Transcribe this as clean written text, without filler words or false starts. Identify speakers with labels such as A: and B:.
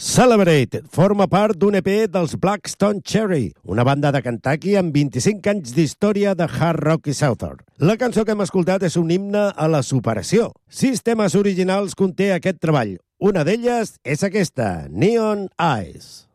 A: Celebrated forma part d'un EP dels Black Stone Cherry, una banda de Kentucky amb 25 anys d'història de hard rock i southern. La cançó que hem escoltat és un himne a la superació. 6 temes originals conté aquest treball. Una d'elles és aquesta, Neon Eyes.